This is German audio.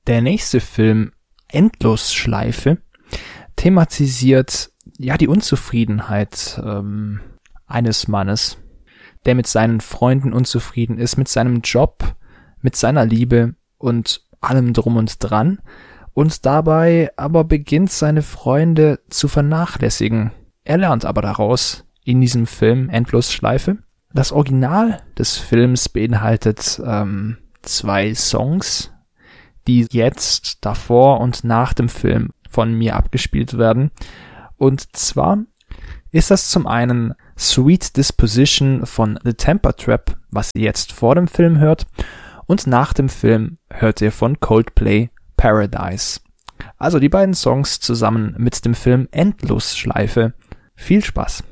Der nächste Film, Endlosschleife, thematisiert die Unzufriedenheit eines Mannes, der mit seinen Freunden unzufrieden ist, mit seinem Job, mit seiner Liebe und allem drum und dran und dabei aber beginnt, seine Freunde zu vernachlässigen. Er lernt aber daraus in diesem Film Endlosschleife. Das Original des Films beinhaltet 2 Songs, die jetzt davor und nach dem Film von mir abgespielt werden. Und zwar ist das zum einen Sweet Disposition von The Temper Trap, was ihr jetzt vor dem Film hört, und nach dem Film hört ihr von Coldplay Paradise. Also die beiden Songs zusammen mit dem Film Endlosschleife. Viel Spaß!